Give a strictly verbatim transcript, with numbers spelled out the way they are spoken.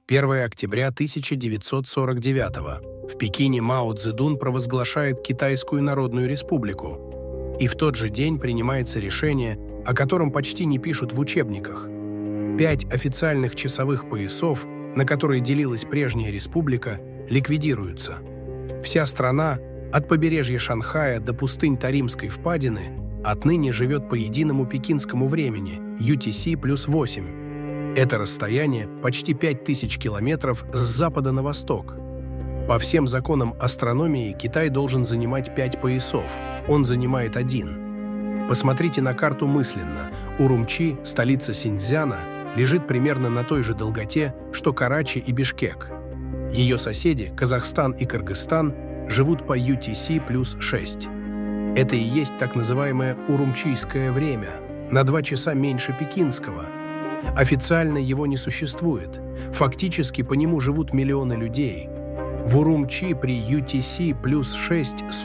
первое октября тысяча девятьсот сорок девятого. В Пекине Мао Цзэдун провозглашает Китайскую Народную Республику. И в тот же день принимается решение, о котором почти не пишут в учебниках. Пять официальных часовых поясов, на которые делилась прежняя республика, ликвидируются. Вся страна, от побережья Шанхая до пустынь Таримской впадины, отныне живет по единому пекинскому времени ю ти си плюс восемь. Это расстояние почти пять тысяч километров с запада на восток. По всем законам астрономии Китай должен занимать пять поясов. Он занимает один. Посмотрите на карту мысленно. Урумчи, столица Синьцзяна, лежит примерно на той же долготе, что Карачи и Бишкек. Ее соседи, Казахстан и Кыргызстан, живут по ю ти си плюс шесть. Это и есть так называемое урумчийское время, на два часа меньше пекинского. Официально его не существует. Фактически по нему живут миллионы людей. В Урумчи при ю ти си плюс шесть